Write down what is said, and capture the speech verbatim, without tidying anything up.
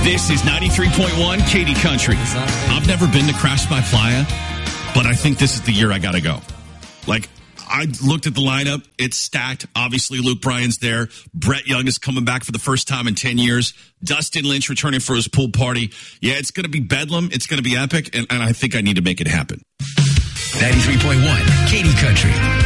This is ninety-three point one Katy Country. I've never been to Crafts by Playa, but I think this is the year I got to go. Like, I looked at the lineup. It's stacked. Obviously, Luke Bryan's there. Brett Young is coming back for the first time in ten years. Dustin Lynch returning for his pool party. Yeah, it's going to be bedlam. It's going to be epic, and, and I think I need to make it happen. ninety-three point one Katy Country.